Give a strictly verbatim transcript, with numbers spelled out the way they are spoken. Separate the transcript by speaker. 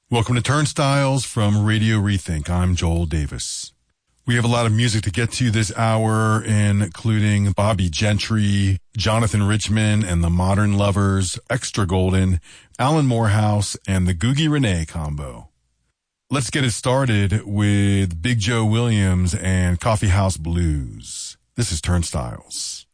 Speaker 1: Welcome to Turnstiles from Radio Rethink. I'm Joel Davis. We have a lot of music to get to this hour, including Bobby Gentry, Jonathan Richman and the Modern Lovers, Extra Golden, Alan Morehouse, and the Googie Renee combo. Let's get it started with Big Joe Williams and Coffee House Blues. This is Turnstiles.